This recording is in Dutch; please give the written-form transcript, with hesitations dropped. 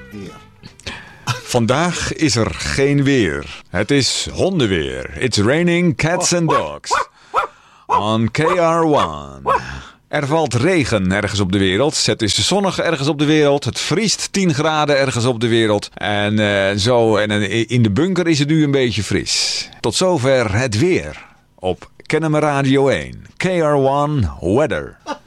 weer. Vandaag is er geen weer. Het is hondenweer. It's raining cats and dogs. On KR1. Er valt regen ergens op de wereld. Het is zonnig ergens op de wereld. Het vriest 10 graden ergens op de wereld. En in de bunker is het nu een beetje fris. Tot zover het weer. Op Kennemer Radio 1. KR1 Weather.